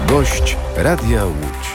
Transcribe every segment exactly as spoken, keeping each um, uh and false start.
Gość Radia Łódź.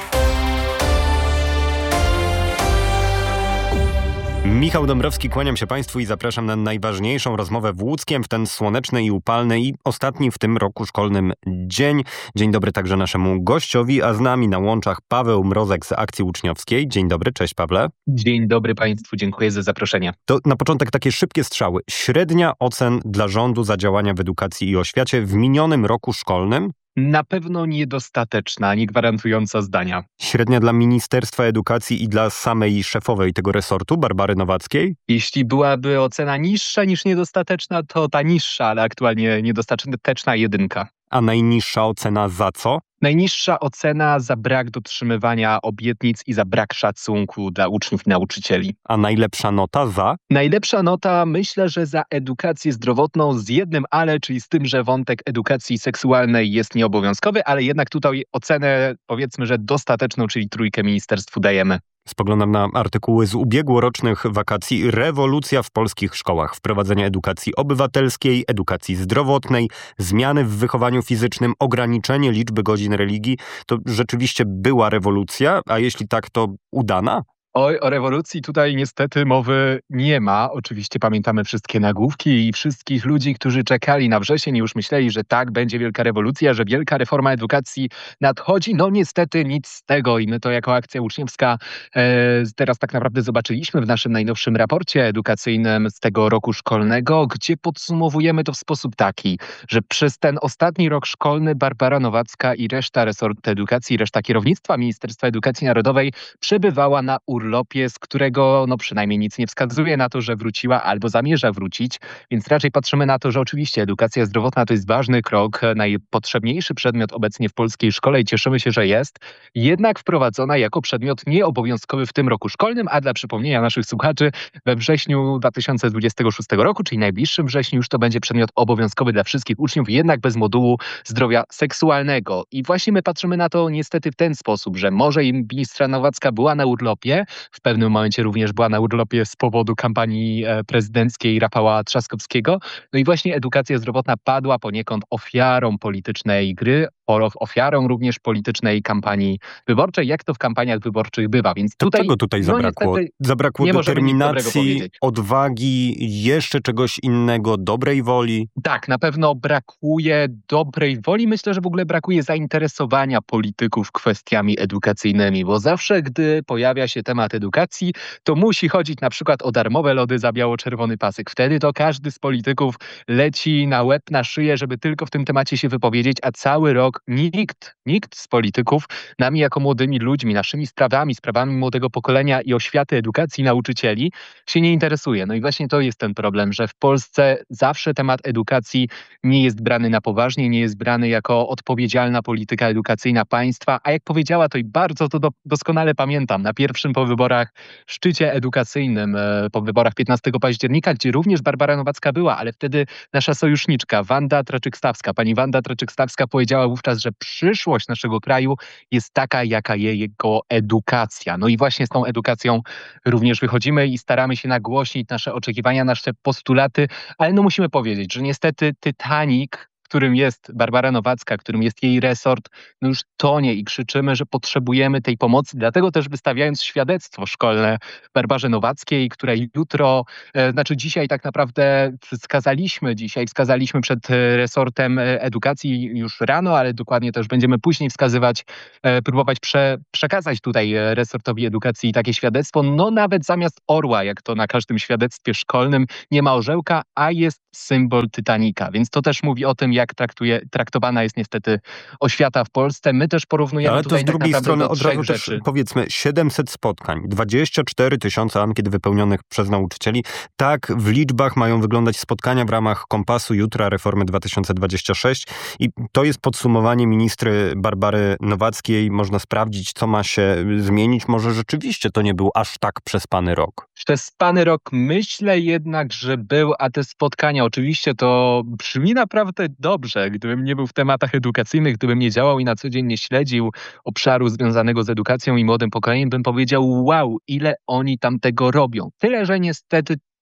Michał Dąbrowski, kłaniam się Państwu i zapraszam na najważniejszą rozmowę w Łódzkiem w ten słoneczny i upalny i ostatni w tym roku szkolnym dzień. Dzień dobry także naszemu gościowi, a z nami na łączach Paweł Mrozek z Akcji Uczniowskiej. Dzień dobry, cześć Pawle. Dzień dobry Państwu, dziękuję za zaproszenie. To na początek takie szybkie strzały. Średnia ocen dla rządu za działania w edukacji i oświacie w minionym roku szkolnym? Na pewno niedostateczna, nie gwarantująca zdania. Średnia dla Ministerstwa Edukacji i dla samej szefowej tego resortu, Barbary Nowackiej? Jeśli byłaby ocena niższa niż niedostateczna, to ta niższa, ale aktualnie niedostateczna jedynka. A najniższa ocena za co? Najniższa ocena za brak dotrzymywania obietnic i za brak szacunku dla uczniów i nauczycieli. A najlepsza nota za? Najlepsza nota myślę, że za edukację zdrowotną z jednym ale, czyli z tym, że wątek edukacji seksualnej jest nieobowiązkowy, ale jednak tutaj ocenę powiedzmy, że dostateczną, czyli trójkę ministerstwu dajemy. Spoglądam na artykuły z ubiegłorocznych wakacji. Rewolucja w polskich szkołach. Wprowadzenie edukacji obywatelskiej, edukacji zdrowotnej, zmiany w wychowaniu fizycznym, ograniczenie liczby godzin religii. To rzeczywiście była rewolucja, a jeśli tak, to udana? Oj, o rewolucji tutaj niestety mowy nie ma. Oczywiście pamiętamy wszystkie nagłówki i wszystkich ludzi, którzy czekali na wrzesień i już myśleli, że tak, będzie wielka rewolucja, że wielka reforma edukacji nadchodzi. No niestety nic z tego i my to jako Akcja Uczniowska e, teraz tak naprawdę zobaczyliśmy w naszym najnowszym raporcie edukacyjnym z tego roku szkolnego, gdzie podsumowujemy to w sposób taki, że przez ten ostatni rok szkolny Barbara Nowacka i reszta resortu edukacji, reszta kierownictwa Ministerstwa Edukacji Narodowej przebywała na urlopie, z którego no przynajmniej nic nie wskazuje na to, że wróciła albo zamierza wrócić, więc raczej patrzymy na to, że oczywiście edukacja zdrowotna to jest ważny krok, najpotrzebniejszy przedmiot obecnie w polskiej szkole i cieszymy się, że jest, jednak wprowadzona jako przedmiot nieobowiązkowy w tym roku szkolnym, a dla przypomnienia naszych słuchaczy we wrześniu dwa tysiące dwudziestego szóstego roku, czyli najbliższym wrześniu już to będzie przedmiot obowiązkowy dla wszystkich uczniów, jednak bez modułu zdrowia seksualnego. I właśnie my patrzymy na to niestety w ten sposób, że może i ministra Nowacka była na urlopie, w pewnym momencie również była na urlopie z powodu kampanii prezydenckiej Rafała Trzaskowskiego. No i właśnie edukacja zdrowotna padła poniekąd ofiarą politycznej gry, ofiarą również politycznej kampanii wyborczej, jak to w kampaniach wyborczych bywa. Więc to tutaj, czego tutaj no zabrakło? Zabrakło determinacji, odwagi, jeszcze czegoś innego, dobrej woli? Tak, na pewno brakuje dobrej woli. Myślę, że w ogóle brakuje zainteresowania polityków kwestiami edukacyjnymi, bo zawsze, gdy pojawia się temat edukacji, to musi chodzić na przykład o darmowe lody za biało-czerwony pasek. Wtedy to każdy z polityków leci na łeb, na szyję, żeby tylko w tym temacie się wypowiedzieć, a cały rok nikt, nikt z polityków nami jako młodymi ludźmi, naszymi sprawami, sprawami młodego pokolenia i oświaty, edukacji, nauczycieli się nie interesuje. No i właśnie to jest ten problem, że w Polsce zawsze temat edukacji nie jest brany na poważnie, nie jest brany jako odpowiedzialna polityka edukacyjna państwa, a jak powiedziała, to i bardzo to do, doskonale pamiętam, na pierwszym po wyborach szczycie edukacyjnym, po wyborach piętnastego października, gdzie również Barbara Nowacka była, ale wtedy nasza sojuszniczka Wanda Traczyk-Stawska, pani Wanda Traczyk-Stawska powiedziała wówczas, że przyszłość naszego kraju jest taka, jaka jest jego edukacja. No i właśnie z tą edukacją również wychodzimy i staramy się nagłośnić nasze oczekiwania, nasze postulaty, ale no musimy powiedzieć, że niestety Titanic, którym jest Barbara Nowacka, którym jest jej resort, no już tonie i krzyczymy, że potrzebujemy tej pomocy. Dlatego też wystawiając świadectwo szkolne Barbarze Nowackiej, której jutro, e, znaczy dzisiaj tak naprawdę wskazaliśmy, dzisiaj wskazaliśmy przed resortem edukacji już rano, ale dokładnie też będziemy później wskazywać, e, próbować prze, przekazać tutaj resortowi edukacji takie świadectwo. No nawet zamiast orła, jak to na każdym świadectwie szkolnym, nie ma orzełka, a jest symbol Titanica. Więc to też mówi o tym, jak traktuje, traktowana jest niestety oświata w Polsce. My też porównujemy Ale to tutaj z drugiej tak strony do od razu rzeczy. też powiedzmy siedemset spotkań, dwadzieścia cztery tysiące ankiet wypełnionych przez nauczycieli. Tak w liczbach mają wyglądać spotkania w ramach Kompasu Jutra Reformy dwa tysiące dwadzieścia sześć i to jest podsumowanie ministry Barbary Nowackiej. Można sprawdzić, co ma się zmienić. Może rzeczywiście to nie był aż tak przespany rok. Przespany rok myślę jednak, że był, a te spotkania oczywiście to brzmi naprawdę dobrze. Gdybym nie był w tematach edukacyjnych, gdybym nie działał i na co dzień nie śledził obszaru związanego z edukacją i młodym pokoleniem, bym powiedział, wow, ile oni tam tego robią. Tyle, że niestety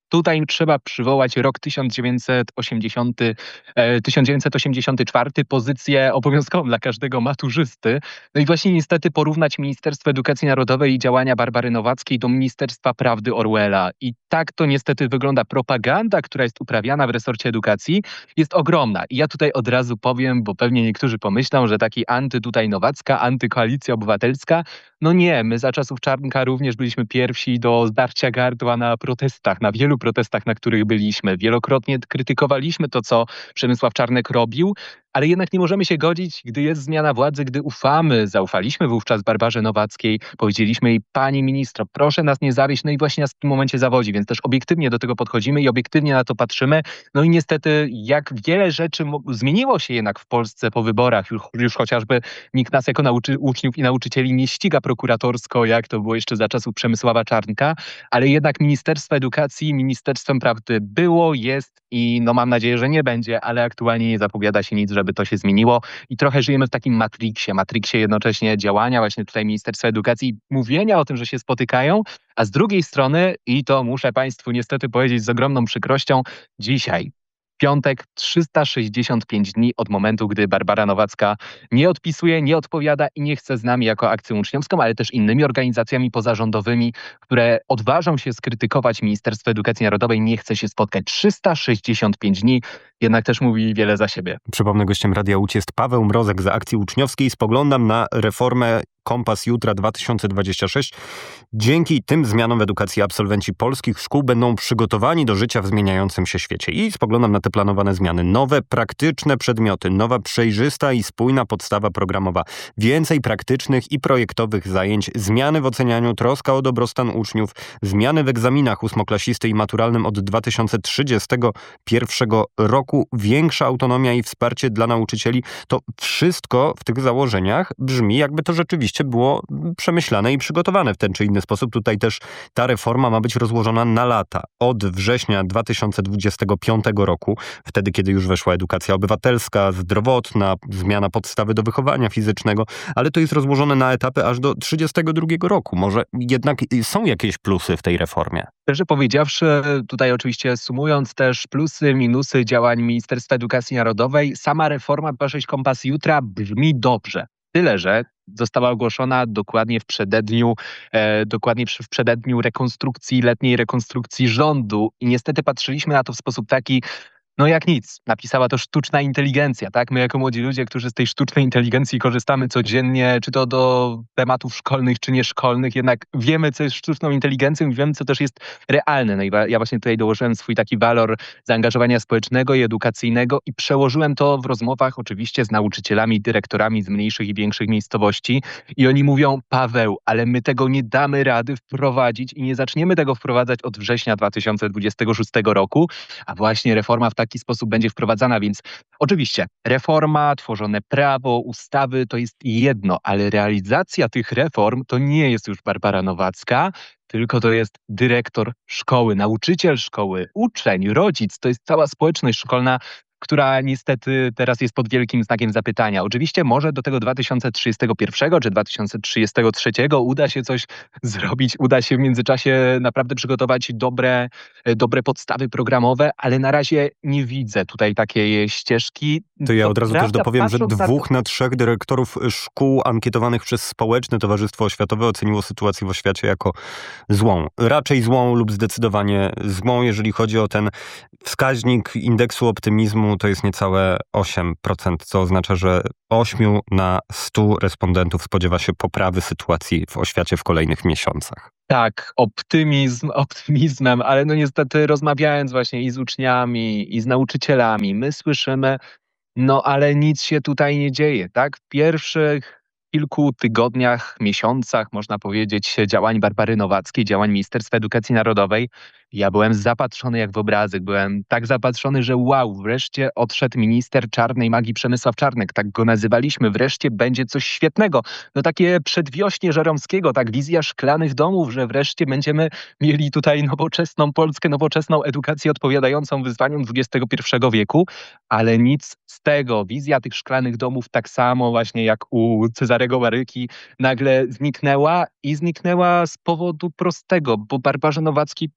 tutaj trzeba przywołać rok tysiąc dziewięćset osiemdziesiąty, e, tysiąc dziewięćset osiemdziesiąty czwarty, pozycję obowiązkową dla każdego maturzysty. No i właśnie niestety porównać Ministerstwo Edukacji Narodowej i działania Barbary Nowackiej do Ministerstwa Prawdy Orwella. I tak to niestety wygląda. Propaganda, która jest uprawiana w resorcie edukacji, jest ogromna. I ja tutaj od razu powiem, bo pewnie niektórzy pomyślą, że taki anty tutaj Nowacka, antykoalicja obywatelska. No nie, my za czasów Czarnka również byliśmy pierwsi do zdarcia gardła na protestach, na wielu protestach, na których byliśmy. Wielokrotnie krytykowaliśmy to, co Przemysław Czarnek robił, ale jednak nie możemy się godzić, gdy jest zmiana władzy, gdy ufamy, zaufaliśmy wówczas Barbarze Nowackiej, powiedzieliśmy jej: pani ministro, proszę nas nie zawieść, no i właśnie nas w tym momencie zawodzi, więc też obiektywnie do tego podchodzimy i obiektywnie na to patrzymy. No i niestety, jak wiele rzeczy mo- zmieniło się jednak w Polsce po wyborach, już, już chociażby nikt nas jako nauczy- uczniów i nauczycieli nie ściga prokuratorsko, jak to było jeszcze za czasów Przemysława Czarnka, ale jednak Ministerstwo Edukacji Ministerstwem Prawdy było, jest i no mam nadzieję, że nie będzie, ale aktualnie nie zapowiada się nic, żeby to się zmieniło i trochę żyjemy w takim matriksie, matriksie jednocześnie działania właśnie tutaj Ministerstwa Edukacji, mówienia o tym, że się spotykają, a z drugiej strony, i to muszę Państwu niestety powiedzieć z ogromną przykrością, dzisiaj piątek, trzysta sześćdziesiąt pięć dni od momentu, gdy Barbara Nowacka nie odpisuje, nie odpowiada i nie chce z nami jako akcją uczniowską, ale też innymi organizacjami pozarządowymi, które odważą się skrytykować Ministerstwo Edukacji Narodowej, nie chce się spotkać. trzysta sześćdziesiąt pięć dni jednak też mówi wiele za siebie. Przypomnę, gościem Radia Łódź jest Paweł Mrozek z Akcji Uczniowskiej. Spoglądam na reformę Kompas Jutra dwa tysiące dwudziesty szósty. Dzięki tym zmianom w edukacji absolwenci polskich szkół będą przygotowani do życia w zmieniającym się świecie. I spoglądam na te planowane zmiany. Nowe, praktyczne przedmioty, nowa, przejrzysta i spójna podstawa programowa. Więcej praktycznych i projektowych zajęć, zmiany w ocenianiu, troska o dobrostan uczniów, zmiany w egzaminach ósmoklasisty i maturalnym od dwa tysiące trzydziestego pierwszego roku, większa autonomia i wsparcie dla nauczycieli. To wszystko w tych założeniach brzmi, jakby to rzeczywiście było przemyślane i przygotowane w ten czy inny sposób. Tutaj też ta reforma ma być rozłożona na lata. Od września dwa tysiące dwudziestego piątego roku, wtedy kiedy już weszła edukacja obywatelska, zdrowotna, zmiana podstawy do wychowania fizycznego, ale to jest rozłożone na etapy aż do trzydziestego drugiego roku. Może jednak są jakieś plusy w tej reformie? Szczerze powiedziawszy, tutaj oczywiście sumując też plusy, minusy działań Ministerstwa Edukacji Narodowej, sama reforma dwa sześć Kompas Jutra brzmi dobrze. Tyle, że została ogłoszona dokładnie w przededniu, e, dokładnie w przededniu rekonstrukcji, letniej rekonstrukcji rządu i niestety patrzyliśmy na to w sposób taki, no jak nic, napisała to sztuczna inteligencja, tak? My jako młodzi ludzie, którzy z tej sztucznej inteligencji korzystamy codziennie, czy to do tematów szkolnych, czy nieszkolnych, jednak wiemy, co jest sztuczną inteligencją i wiemy, co też jest realne. No i ja właśnie tutaj dołożyłem swój taki walor zaangażowania społecznego i edukacyjnego i przełożyłem to w rozmowach oczywiście z nauczycielami, dyrektorami z mniejszych i większych miejscowości i oni mówią: Paweł, ale my tego nie damy rady wprowadzić i nie zaczniemy tego wprowadzać od września dwa tysiące dwudziestego szóstego roku, a właśnie reforma w taki sposób będzie wprowadzana, więc oczywiście reforma, tworzone prawo, ustawy to jest jedno, ale realizacja tych reform to nie jest już Barbara Nowacka, tylko to jest dyrektor szkoły, nauczyciel szkoły, uczeń, rodzic, to jest cała społeczność szkolna, która niestety teraz jest pod wielkim znakiem zapytania. Oczywiście może do tego dwa tysiące trzydziestego pierwszego czy dwa tysiące trzydziestego trzeciego uda się coś zrobić, uda się w międzyczasie naprawdę przygotować dobre, dobre podstawy programowe, ale na razie nie widzę tutaj takiej ścieżki. To ja od razu prawda, też dopowiem, że patrząc na dwóch to- na trzech dyrektorów szkół ankietowanych przez Społeczne Towarzystwo Oświatowe oceniło sytuację w oświacie jako złą. Raczej złą lub zdecydowanie złą, jeżeli chodzi o ten wskaźnik indeksu optymizmu, to jest niecałe osiem procent, co oznacza, że ośmiu na stu respondentów spodziewa się poprawy sytuacji w oświacie w kolejnych miesiącach. Tak, optymizm optymizmem, ale no niestety rozmawiając właśnie i z uczniami, i z nauczycielami, my słyszymy, no ale nic się tutaj nie dzieje, tak? W pierwszych kilku tygodniach, miesiącach, można powiedzieć, działań Barbary Nowackiej, działań Ministerstwa Edukacji Narodowej, ja byłem zapatrzony jak w obrazek. Byłem tak zapatrzony, że wow, wreszcie odszedł minister czarnej magii Przemysław Czarnek. Tak go nazywaliśmy. Wreszcie będzie coś świetnego. No takie przedwiośnie Żeromskiego, tak wizja szklanych domów, że wreszcie będziemy mieli tutaj nowoczesną Polskę, nowoczesną edukację odpowiadającą wyzwaniom dwudziestego pierwszego wieku, ale nic z tego. Wizja tych szklanych domów tak samo właśnie jak u Cezarego Baryki nagle zniknęła i zniknęła z powodu prostego, bo Barbarze Nowackiej przestało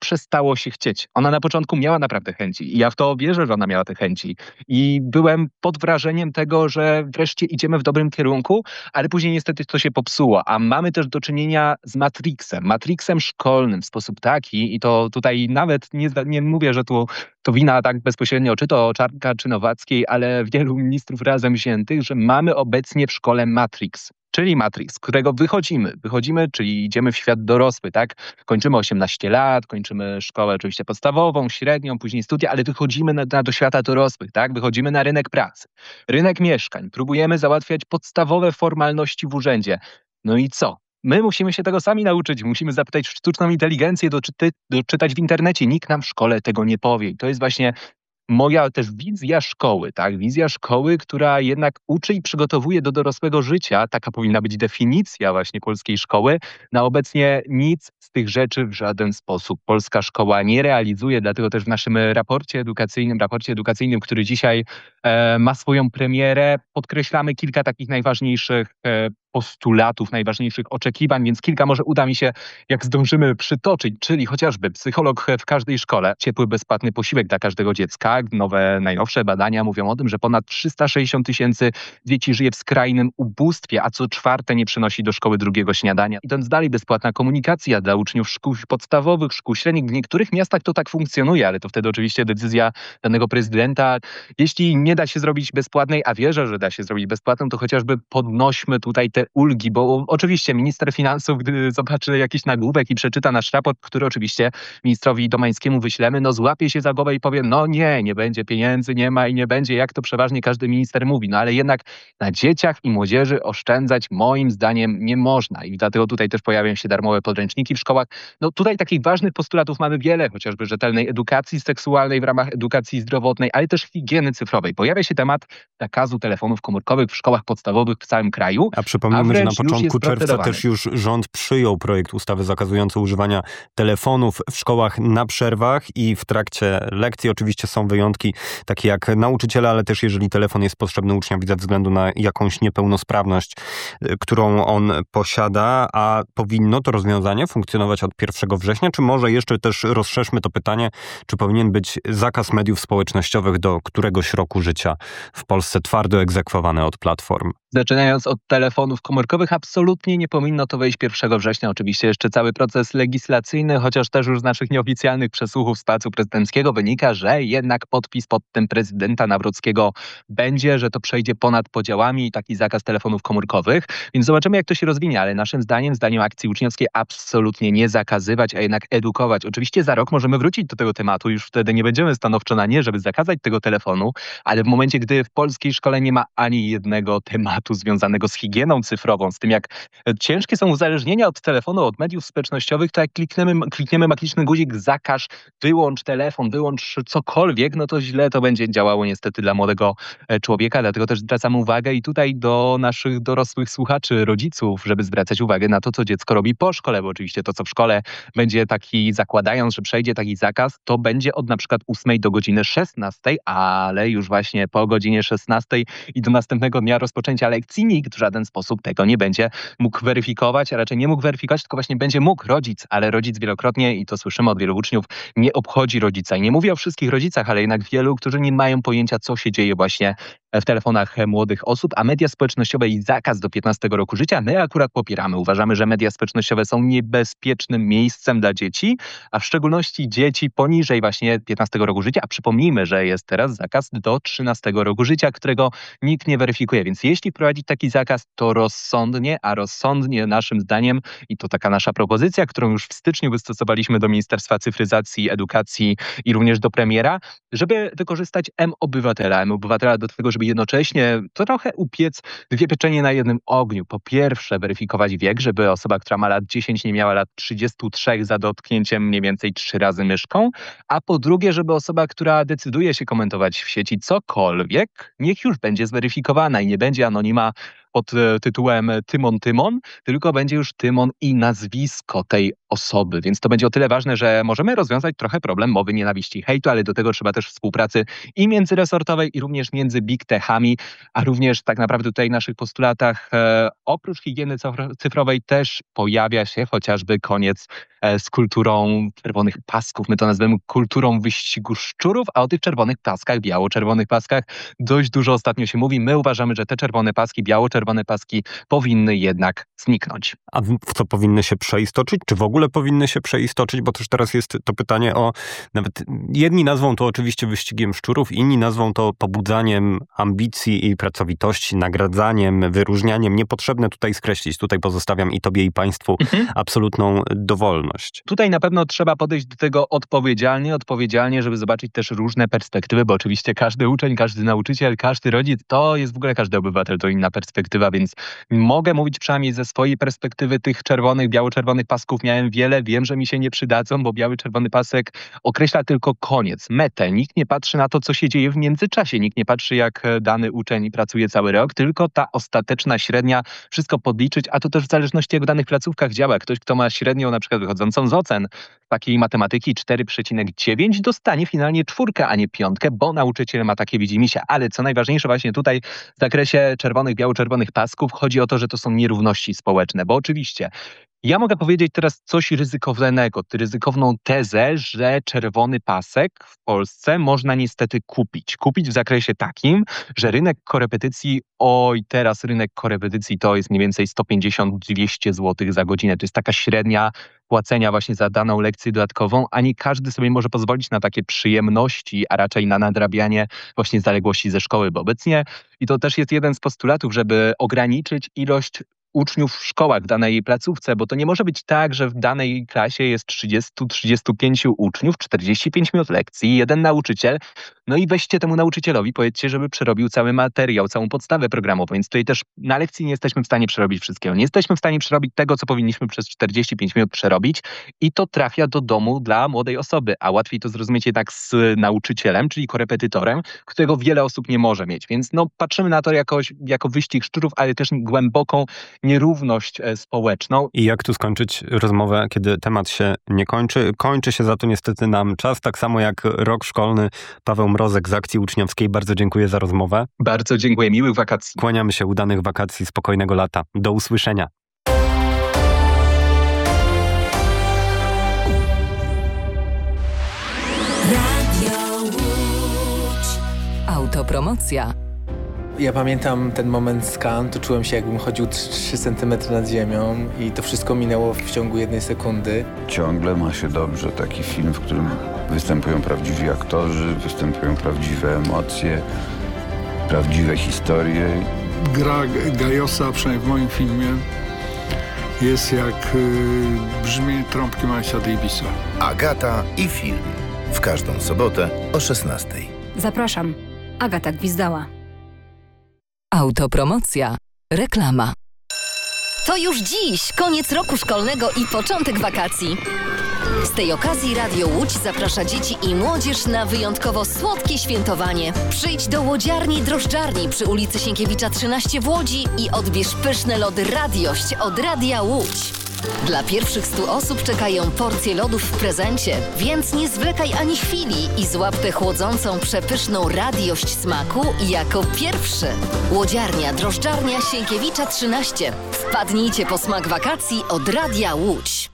dało się chcieć. Ona na początku miała naprawdę chęci i ja w to wierzę, że ona miała te chęci. I byłem pod wrażeniem tego, że wreszcie idziemy w dobrym kierunku, ale później niestety to się popsuło. A mamy też do czynienia z Matrixem. Matrixem szkolnym w sposób taki, i to tutaj nawet nie, zda- nie mówię, że tu to wina tak bezpośrednio czy to Czarnka, czy Nowackiej, ale wielu ministrów razem wziętych, że mamy obecnie w szkole Matrix. Czyli Matrix, z którego wychodzimy. Wychodzimy, czyli idziemy w świat dorosły, tak? Kończymy osiemnaście lat, kończymy szkołę oczywiście podstawową, średnią, później studia, ale wychodzimy na, na, do świata dorosłych, tak? Wychodzimy na rynek pracy, rynek mieszkań. Próbujemy załatwiać podstawowe formalności w urzędzie. No i co? My musimy się tego sami nauczyć. Musimy zapytać sztuczną inteligencję, doczyty, doczytać w internecie. Nikt nam w szkole tego nie powie. I to jest właśnie moja też wizja szkoły, tak? Wizja szkoły, która jednak uczy i przygotowuje do dorosłego życia. Taka powinna być definicja właśnie polskiej szkoły. Na obecnie nic z tych rzeczy w żaden sposób polska szkoła nie realizuje, dlatego też w naszym raporcie edukacyjnym, raporcie edukacyjnym, który dzisiaj e, ma swoją premierę, podkreślamy kilka takich najważniejszych e, postulatów, najważniejszych oczekiwań, więc kilka może uda mi się, jak zdążymy, przytoczyć, czyli chociażby psycholog w każdej szkole, ciepły, bezpłatny posiłek dla każdego dziecka. Nowe, najnowsze badania mówią o tym, że ponad trzysta sześćdziesiąt tysięcy dzieci żyje w skrajnym ubóstwie, a co czwarte nie przynosi do szkoły drugiego śniadania. Idąc dalej, bezpłatna komunikacja dla uczniów szkół podstawowych, szkół średnich. W niektórych miastach to tak funkcjonuje, ale to wtedy oczywiście decyzja danego prezydenta. Jeśli nie da się zrobić bezpłatnej, a wierzę, że da się zrobić bezpłatną, to chociażby podnośmy tutaj te ulgi, bo oczywiście minister finansów, gdy zobaczy jakiś nagłówek i przeczyta nasz raport, który oczywiście ministrowi Domańskiemu wyślemy, no złapie się za głowę i powie, no nie, nie będzie pieniędzy, nie ma i nie będzie, jak to przeważnie każdy minister mówi. No ale jednak na dzieciach i młodzieży oszczędzać moim zdaniem nie można i dlatego tutaj też pojawią się darmowe podręczniki w szkołach. No tutaj takich ważnych postulatów mamy wiele, chociażby rzetelnej edukacji seksualnej w ramach edukacji zdrowotnej, ale też higieny cyfrowej. Pojawia się temat zakazu telefonów komórkowych w szkołach podstawowych w całym kraju. A przypomnijmy, że na początku czerwca też już rząd przyjął projekt ustawy zakazujący używania telefonów w szkołach na przerwach i w trakcie lekcji. Oczywiście są wyjątki, takie jak nauczyciele, ale też jeżeli telefon jest potrzebny uczniowi ze względu na jakąś niepełnosprawność, którą on posiada, a powinno to rozwiązanie funkcjonować od pierwszego września, czy może jeszcze też rozszerzmy to pytanie, czy powinien być zakaz mediów społecznościowych do któregoś roku życia w Polsce twardo egzekwowany od platform? Zaczynając od telefonów komórkowych, absolutnie nie powinno to wejść pierwszego września. Oczywiście jeszcze cały proces legislacyjny, chociaż też już z naszych nieoficjalnych przesłuchów z Pałacu Prezydenckiego wynika, że jednak podpis pod tym prezydenta Nawrockiego będzie, że to przejdzie ponad podziałami i taki zakaz telefonów komórkowych. Więc zobaczymy, jak to się rozwinie, ale naszym zdaniem, zdaniem akcji uczniowskiej, absolutnie nie zakazywać, a jednak edukować. Oczywiście za rok możemy wrócić do tego tematu, już wtedy nie będziemy stanowczo na nie, żeby zakazać tego telefonu, ale w momencie, gdy w polskiej szkole nie ma ani jednego tematu związanego z higieną cyfrową, z tym jak ciężkie są uzależnienia od telefonu, od mediów społecznościowych, to jak klikniemy, klikniemy magiczny guzik zakaż, wyłącz telefon, wyłącz cokolwiek, no to źle to będzie działało niestety dla młodego człowieka, dlatego też zwracamy uwagę i tutaj do naszych dorosłych słuchaczy, rodziców, żeby zwracać uwagę na to, co dziecko robi po szkole, bo oczywiście to, co w szkole będzie taki, zakładając, że przejdzie taki zakaz, to będzie od na przykład ósmej do godziny szesnastej, ale już właśnie po godzinie szesnastej i do następnego dnia rozpoczęcia lekcji nikt w żaden sposób tego nie będzie mógł weryfikować, a raczej nie mógł weryfikować, tylko właśnie będzie mógł rodzic, ale rodzic wielokrotnie, i to słyszymy od wielu uczniów, nie obchodzi rodzica. I nie mówię o wszystkich rodzicach, ale jednak wielu, którzy nie mają pojęcia, co się dzieje właśnie w telefonach młodych osób, a media społecznościowe i zakaz do piętnastego roku życia my akurat popieramy. Uważamy, że media społecznościowe są niebezpiecznym miejscem dla dzieci, a w szczególności dzieci poniżej właśnie piętnastego roku życia, a przypomnijmy, że jest teraz zakaz do trzynastego roku życia, którego nikt nie weryfikuje, więc jeśli wprowadzić taki zakaz, to rozsądnie, a rozsądnie naszym zdaniem, i to taka nasza propozycja, którą już w styczniu wystosowaliśmy do Ministerstwa Cyfryzacji, Edukacji i również do premiera, żeby wykorzystać M-Obywatela. M-Obywatela do tego, żeby jednocześnie trochę upiec dwie pieczenie na jednym ogniu. Po pierwsze weryfikować wiek, żeby osoba, która ma lat dziesięć nie miała lat trzydziestu trzech za dotknięciem mniej więcej trzy razy myszką, a po drugie, żeby osoba, która decyduje się komentować w sieci cokolwiek, niech już będzie zweryfikowana i nie będzie anonima pod tytułem Tymon Tymon, tylko będzie już Tymon i nazwisko tej osoby, więc to będzie o tyle ważne, że możemy rozwiązać trochę problem mowy nienawiści i hejtu, ale do tego trzeba też współpracy i międzyresortowej, i również między big techami, a również tak naprawdę tutaj w naszych postulatach e, oprócz higieny cyfrowej też pojawia się chociażby koniec e, z kulturą czerwonych pasków. My to nazywamy kulturą wyścigu szczurów, a o tych czerwonych paskach, biało-czerwonych paskach dość dużo ostatnio się mówi. My uważamy, że te czerwone paski, biało-czerwone paski powinny jednak zniknąć. A w co powinny się przeistoczyć? Czy w ogóle powinny się przeistoczyć? Bo też teraz jest to pytanie o... Nawet jedni nazwą to oczywiście wyścigiem szczurów, inni nazwą to pobudzaniem ambicji i pracowitości, nagradzaniem, wyróżnianiem. Niepotrzebne tutaj skreślić. Tutaj pozostawiam i tobie, i państwu mhm. absolutną dowolność. Tutaj na pewno trzeba podejść do tego odpowiedzialnie, odpowiedzialnie, żeby zobaczyć też różne perspektywy, bo oczywiście każdy uczeń, każdy nauczyciel, każdy rodzic, to jest w ogóle każdy obywatel, to inna perspektywa, więc mogę mówić przynajmniej ze swojej perspektywy tych czerwonych, biało-czerwonych pasków miałem wiele, wiem, że mi się nie przydadzą, bo biały, czerwony pasek określa tylko koniec, metę. Nikt nie patrzy na to, co się dzieje w międzyczasie, nikt nie patrzy, jak dany uczeń pracuje cały rok, tylko ta ostateczna średnia, wszystko podliczyć, a to też w zależności jak w danych placówkach działa. Ktoś, kto ma średnią na przykład wychodzącą z ocen takiej matematyki cztery przecinek dziewięć dostanie finalnie czwórkę, a nie piątkę, bo nauczyciel ma takie widzimisię. Ale co najważniejsze właśnie tutaj w zakresie czerwonych, biało-czerwonych pasków chodzi o to, że to są nierówności społeczne, bo oczywiście ja mogę powiedzieć teraz coś ryzykownego, ryzykowną tezę, że czerwony pasek w Polsce można niestety kupić. Kupić w zakresie takim, że rynek korepetycji, oj teraz rynek korepetycji to jest mniej więcej sto pięćdziesiąt do dwustu złotych za godzinę. To jest taka średnia płacenia właśnie za daną lekcję dodatkową, a nie każdy sobie może pozwolić na takie przyjemności, a raczej na nadrabianie właśnie zaległości ze szkoły, bo obecnie, i to też jest jeden z postulatów, żeby ograniczyć ilość uczniów w szkołach, w danej placówce, bo to nie może być tak, że w danej klasie jest trzydzieści do trzydziestu pięciu uczniów, czterdzieści pięć minut lekcji, jeden nauczyciel, no i weźcie temu nauczycielowi, powiedzcie, żeby przerobił cały materiał, całą podstawę programową, więc tutaj też na lekcji nie jesteśmy w stanie przerobić wszystkiego. Nie jesteśmy w stanie przerobić tego, co powinniśmy przez czterdzieści pięć minut przerobić i to trafia do domu dla młodej osoby, a łatwiej to zrozumieć jednak z nauczycielem, czyli korepetytorem, którego wiele osób nie może mieć, więc no patrzymy na to jakoś, jako wyścig szczurów, ale też głęboką nierówność społeczną. I jak tu skończyć rozmowę, kiedy temat się nie kończy? Kończy się za to niestety nam czas, tak samo jak rok szkolny. Paweł Mrozek z Akcji Uczniowskiej, bardzo dziękuję za rozmowę. Bardzo dziękuję, miłych wakacji. Kłaniamy się, udanych wakacji, spokojnego lata. Do usłyszenia. Radio Łódź. Autopromocja. Ja pamiętam ten moment z Cannes, to czułem się, jakbym chodził trzy centymetry nad ziemią i to wszystko minęło w ciągu jednej sekundy. Ciągle ma się dobrze taki film, w którym występują prawdziwi aktorzy, występują prawdziwe emocje, prawdziwe historie. Gra Gajosa, przynajmniej w moim filmie, jest jak y, brzmi trąbki Milesa Davisa. Agata i film. W każdą sobotę o szesnastej. Zapraszam. Agata Gwizdała. Autopromocja. Reklama. To już dziś koniec roku szkolnego i początek wakacji. Z tej okazji Radio Łódź zaprasza dzieci i młodzież na wyjątkowo słodkie świętowanie. Przyjdź do łodziarni drożdżarni przy ulicy Sienkiewicza trzynaście w Łodzi i odbierz pyszne lody Radiość od Radia Łódź. Dla pierwszych stu osób czekają porcje lodów w prezencie, więc nie zwlekaj ani chwili i złap tę chłodzącą, przepyszną radiość smaku jako pierwszy. Łodziarnia drożdżarnia Sienkiewicza trzynaście. Wpadnijcie po smak wakacji od Radia Łódź.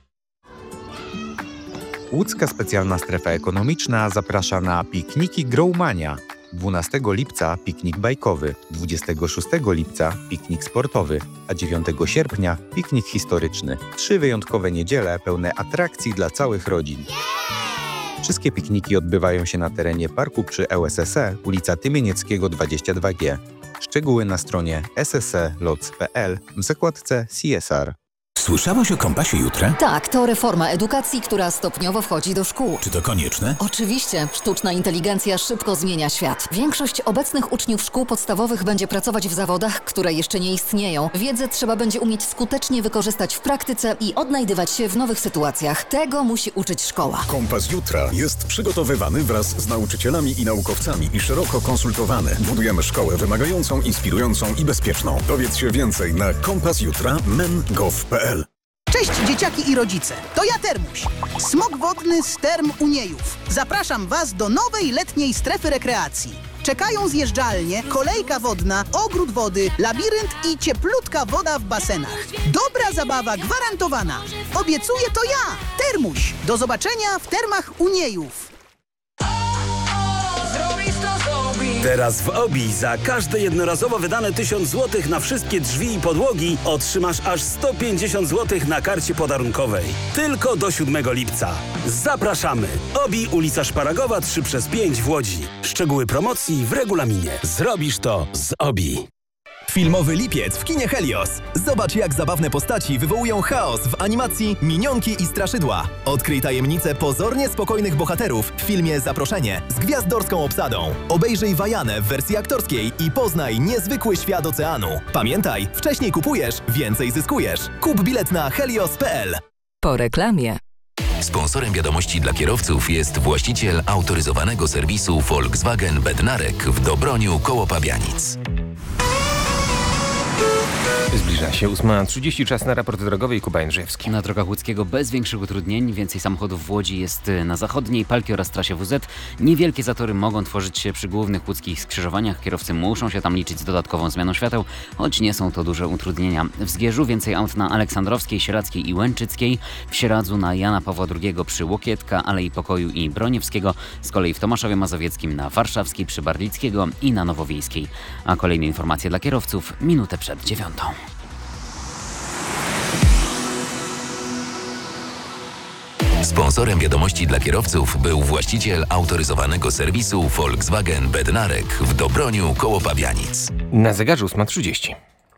Łódzka Specjalna Strefa Ekonomiczna zaprasza na pikniki Growmania. dwunastego lipca piknik bajkowy, dwudziestego szóstego lipca piknik sportowy, a dziewiątego sierpnia piknik historyczny. Trzy wyjątkowe niedziele pełne atrakcji dla całych rodzin. Wszystkie pikniki odbywają się na terenie parku przy L S S E, ulica Tymienieckiego dwadzieścia dwa G. Szczegóły na stronie s s e loc kropka p l w zakładce C S R. Słyszałaś o Kompasie Jutra? Tak, to reforma edukacji, która stopniowo wchodzi do szkół. Czy to konieczne? Oczywiście. Sztuczna inteligencja szybko zmienia świat. Większość obecnych uczniów szkół podstawowych będzie pracować w zawodach, które jeszcze nie istnieją. Wiedzę trzeba będzie umieć skutecznie wykorzystać w praktyce i odnajdywać się w nowych sytuacjach. Tego musi uczyć szkoła. Kompas Jutra jest przygotowywany wraz z nauczycielami i naukowcami i szeroko konsultowany. Budujemy szkołę wymagającą, inspirującą i bezpieczną. Dowiedz się więcej na kompas jutra kropka men kropka gov kropka p l. Cześć dzieciaki i rodzice, to ja Termuś, smok wodny z Term Uniejów. Zapraszam Was do nowej letniej strefy rekreacji. Czekają zjeżdżalnie, kolejka wodna, ogród wody, labirynt i cieplutka woda w basenach. Dobra zabawa gwarantowana. Obiecuję to ja, Termuś. Do zobaczenia w Termach Uniejów. Teraz w Obi za każde jednorazowo wydane tysiąc złotych na wszystkie drzwi i podłogi otrzymasz aż sto pięćdziesiąt złotych na karcie podarunkowej. Tylko do siódmego lipca. Zapraszamy! Obi, ulica Szparagowa trzy przez pięć w Łodzi. Szczegóły promocji w regulaminie. Zrobisz to z Obi. Filmowy lipiec w kinie Helios. Zobacz, jak zabawne postaci wywołują chaos w animacji Minionki i Straszydła. Odkryj tajemnicę pozornie spokojnych bohaterów w filmie Zaproszenie z gwiazdorską obsadą. Obejrzyj Wajanę w wersji aktorskiej i poznaj niezwykły świat oceanu. Pamiętaj, wcześniej kupujesz, więcej zyskujesz. Kup bilet na helios kropka p l. Po reklamie. Sponsorem wiadomości dla kierowców jest właściciel autoryzowanego serwisu Volkswagen Bednarek w Dobroniu koło Pabianic. Zbliża się ósma trzydzieści, czas na raport drogowy. Kuba Jędrzejewski. Na drogach łódzkiego bez większych utrudnień. Więcej samochodów w Łodzi jest na zachodniej Palki oraz trasie W Z. Niewielkie zatory mogą tworzyć się przy głównych łódzkich skrzyżowaniach. Kierowcy muszą się tam liczyć z dodatkową zmianą świateł, choć nie są to duże utrudnienia. W Zgierzu więcej aut na Aleksandrowskiej, Sieradzkiej i Łęczyckiej. W Sieradzu na Jana Pawła drugiego przy Łokietka, Alei Pokoju i Broniewskiego. Z kolei w Tomaszowie Mazowieckim na Warszawskiej przy Barlickiego i na Nowowiejskiej. A kolejne informacje dla kierowców minutę przed dziewiątą. Sponsorem wiadomości dla kierowców był właściciel autoryzowanego serwisu Volkswagen Bednarek w Dobroniu koło Pabianic. Na zegarze ósma trzydzieści.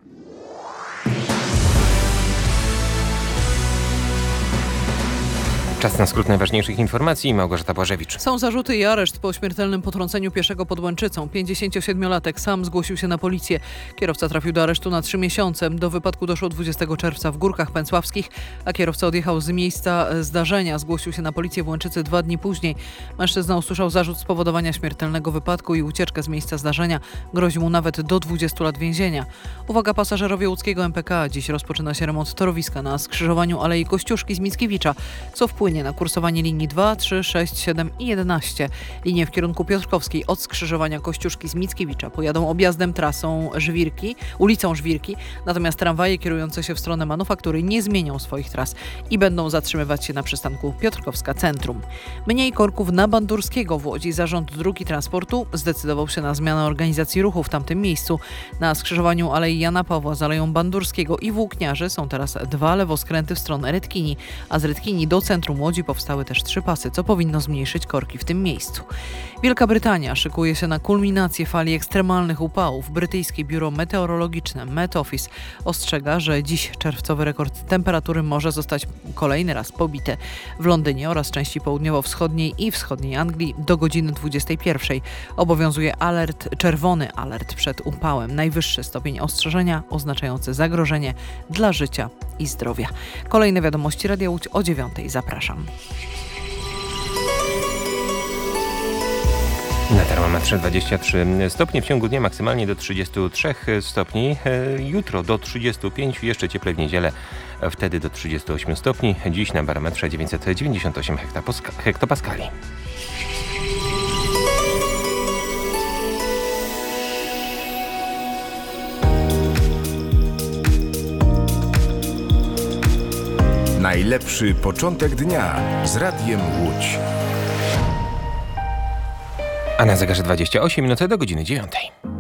Czas na skrót najważniejszych informacji. Małgorzata Błażewicz. Są zarzuty i areszt po śmiertelnym potrąceniu pieszego pod Łęczycą. pięćdziesięciosiedmiolatek sam zgłosił się na policję. Kierowca trafił do aresztu na trzy miesiące. Do wypadku doszło dwudziestego czerwca w Górkach Pęcławskich, a kierowca odjechał z miejsca zdarzenia. Zgłosił się na policję w Łęczycy dwa dni później. Mężczyzna usłyszał zarzut spowodowania śmiertelnego wypadku i ucieczkę z miejsca zdarzenia. Grozi mu nawet do dwudziestu lat więzienia. Uwaga pasażerowie łódzkiego M P K. Dziś rozpoczyna się remont torowiska na skrzyżowaniu Alei Kościuszki z Mickiewicza, co wpłynie na kursowanie linii dwa, trzy, sześć, siedem i jedenaście. Linie w kierunku Piotrkowskiej od skrzyżowania Kościuszki z Mickiewicza pojadą objazdem trasą Żwirki, ulicą Żwirki, natomiast tramwaje kierujące się w stronę Manufaktury nie zmienią swoich tras i będą zatrzymywać się na przystanku Piotrkowska Centrum. Mniej korków na Bandurskiego w Łodzi. Zarząd Dróg i Transportu zdecydował się na zmianę organizacji ruchu w tamtym miejscu. Na skrzyżowaniu Alei Jana Pawła z Aleją Bandurskiego i Włókniarzy są teraz dwa lewoskręty w stronę Redkini, a z Redkini do centrum Łodzi powstały też trzy pasy, co powinno zmniejszyć korki w tym miejscu. Wielka Brytania szykuje się na kulminację fali ekstremalnych upałów. Brytyjskie biuro meteorologiczne Met Office ostrzega, że dziś czerwcowy rekord temperatury może zostać kolejny raz pobity. W Londynie oraz części południowo-wschodniej i wschodniej Anglii do godziny dwudziestej pierwszej obowiązuje alert, czerwony alert przed upałem. Najwyższy stopień ostrzeżenia oznaczający zagrożenie dla życia i zdrowia. Kolejne wiadomości Radia Łódź o dziewiątej. Zapraszam. Na termometrze dwadzieścia trzy stopnie, w ciągu dnia maksymalnie do trzydziestu trzech stopni. Jutro do trzydziestu pięciu, jeszcze cieplej w niedzielę, wtedy do trzydziestu ośmiu stopni. Dziś na barometrze dziewięćset dziewięćdziesiąt osiem hektopaskali. Najlepszy początek dnia z Radiem Łódź. A na zegarze dwadzieścia osiem minut do godziny dziewiątej.